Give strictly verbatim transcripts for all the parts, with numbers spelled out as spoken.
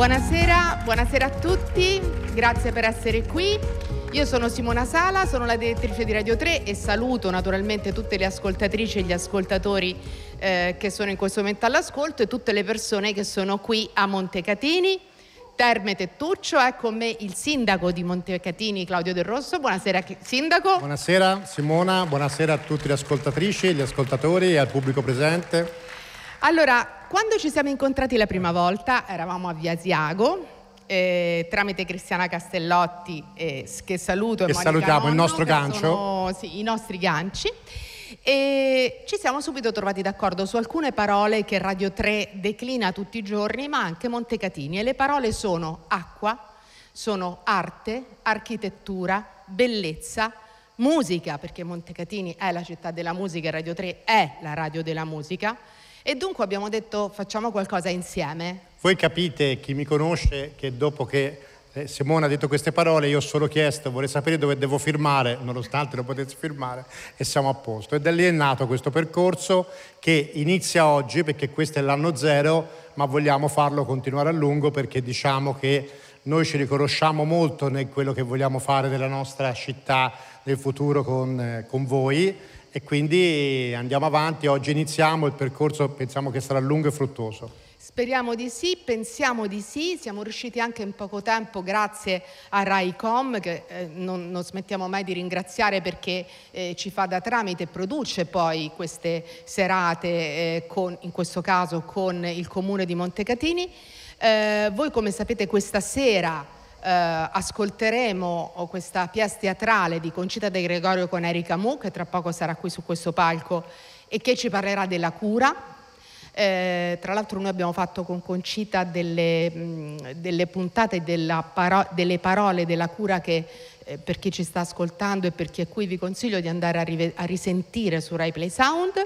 Buonasera, buonasera a tutti, grazie per essere qui. Io sono Simona Sala, sono la direttrice di Radio tre e saluto naturalmente tutte le ascoltatrici e gli ascoltatori eh, che sono in questo momento all'ascolto e tutte le persone che sono qui a Montecatini. Terme Tettuccio, è con me il sindaco di Montecatini, Claudio Del Rosso. Buonasera sindaco. Buonasera Simona, buonasera a tutte le ascoltatrici, gli ascoltatori e al pubblico presente. Allora, quando ci siamo incontrati la prima volta eravamo a Via Asiago, eh, tramite Cristiana Castellotti, eh, che saluto, e salutiamo il nostro gancio. Sono, sì, i nostri ganci. E ci siamo subito trovati d'accordo su alcune parole che Radio tre declina tutti i giorni, ma anche Montecatini, e le parole sono acqua, sono arte, architettura, bellezza, musica, perché Montecatini è la città della musica e Radio tre è la radio della musica, e dunque abbiamo detto facciamo qualcosa insieme. Voi capite, chi mi conosce, che dopo che Eh, Simona ha detto queste parole, io ho solo chiesto, vorrei sapere dove devo firmare, nonostante non potessi firmare, e siamo a posto. E da lì è nato questo percorso che inizia oggi, perché questo è l'anno zero, ma vogliamo farlo continuare a lungo, perché diciamo che noi ci riconosciamo molto nel quello che vogliamo fare della nostra città nel futuro con, eh, con voi, e quindi andiamo avanti. Oggi iniziamo il percorso, pensiamo che sarà lungo e fruttuoso. Speriamo di sì, pensiamo di sì, siamo riusciti anche in poco tempo grazie a RaiCom che eh, non, non smettiamo mai di ringraziare, perché eh, ci fa da tramite e produce poi queste serate, eh, con, in questo caso con il comune di Montecatini. Eh, voi come sapete questa sera eh, ascolteremo questa pièce teatrale di Concita De Gregorio con Erika Mu, che tra poco sarà qui su questo palco e che ci parlerà della cura. Eh, tra l'altro noi abbiamo fatto con Concita delle, mh, delle puntate della paro- delle parole della cura che eh, per chi ci sta ascoltando e per chi è qui vi consiglio di andare a, rive- a risentire su Rai Play Sound.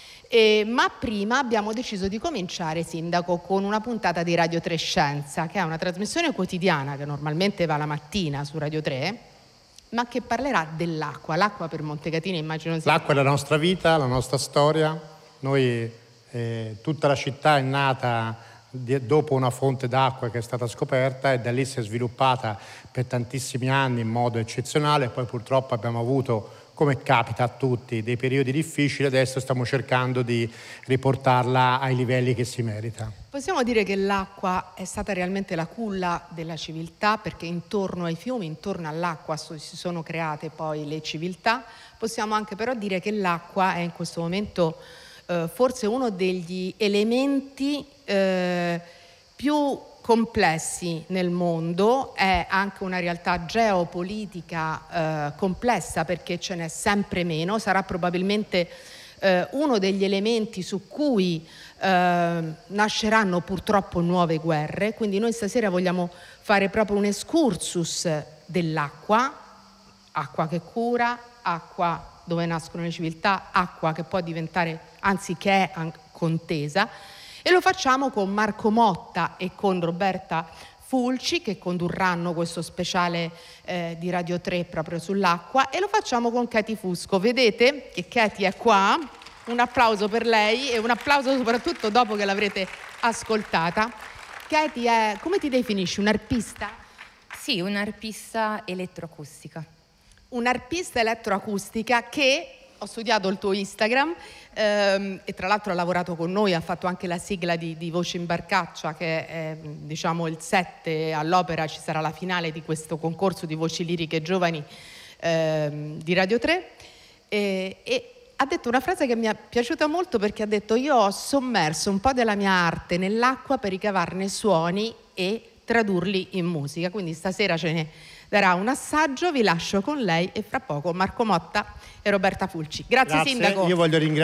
Eh, ma prima abbiamo deciso di cominciare, sindaco, con una puntata di Radio tre Scienza, che è una trasmissione quotidiana che normalmente va la mattina su Radio tre, ma che parlerà dell'acqua. L'acqua per Montecatini immagino sia... L'acqua è la nostra vita, la nostra storia. Noi Eh, tutta la città è nata di, dopo una fonte d'acqua che è stata scoperta, e da lì si è sviluppata per tantissimi anni in modo eccezionale. Poi purtroppo abbiamo avuto, come capita a tutti, dei periodi difficili. Adesso stiamo cercando di riportarla ai livelli che si merita. Possiamo dire che l'acqua è stata realmente la culla della civiltà, perché intorno ai fiumi, intorno all'acqua si sono create poi le civiltà. Possiamo anche però dire che l'acqua è in questo momento Uh, forse uno degli elementi uh, più complessi nel mondo, è anche una realtà geopolitica uh, complessa, perché ce n'è sempre meno, sarà probabilmente uh, uno degli elementi su cui uh, nasceranno purtroppo nuove guerre. Quindi noi stasera vogliamo fare proprio un excursus dell'acqua, acqua che cura, acqua dove nascono le civiltà, acqua che può diventare, anzi che è contesa, e lo facciamo con Marco Motta e con Roberta Fulci, che condurranno questo speciale eh, di Radio tre proprio sull'acqua, e lo facciamo con Katy Fusco. Vedete che Katy è qua, un applauso per lei e un applauso soprattutto dopo che l'avrete ascoltata. Katy è, come ti definisci, un'arpista? Sì, un'arpista elettroacustica. Un'arpista elettroacustica che, ho studiato il tuo Instagram ehm, e tra l'altro ha lavorato con noi, ha fatto anche la sigla di, di Voci in Barcaccia, che è diciamo il sette all'Opera, ci sarà la finale di questo concorso di voci liriche giovani ehm, di Radio tre, e, e ha detto una frase che mi è piaciuta molto, perché ha detto: io ho sommerso un po' della mia arte nell'acqua per ricavarne suoni e tradurli in musica. Quindi stasera ce ne darà un assaggio, vi lascio con lei e fra poco Marco Motta e Roberta Fulci. Grazie, Grazie. sindaco. Io voglio ringraziare